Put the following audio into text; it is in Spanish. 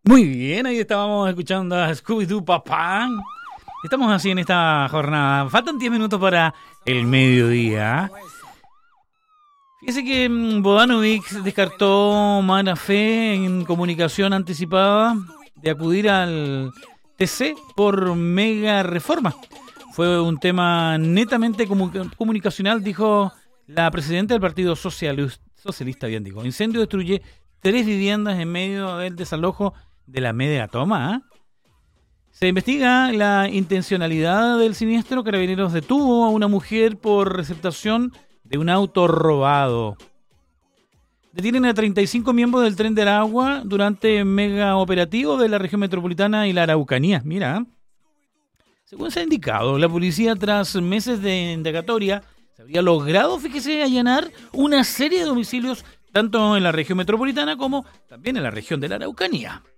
Muy bien, ahí estábamos escuchando a Scooby-Doo Papá. Estamos así en esta jornada. Faltan 10 minutos para el mediodía. Fíjese que Vodanovic descartó mala fe en comunicación anticipada de acudir al TC por mega reforma. Fue un tema netamente comunicacional, dijo la presidenta del Partido Socialista, bien dijo. Incendio destruye 3 viviendas en medio del desalojo de la media toma. Se investiga la intencionalidad del siniestro. Carabineros detuvo a una mujer por receptación de un auto robado. Detienen a 35 miembros del Tren del Agua durante mega operativo de la región metropolitana y la Araucanía. Mira, según se ha indicado, la policía tras meses de indagatoria se habría logrado, fíjese, allanar una serie de domicilios tanto en la región metropolitana como también en la región de la Araucanía.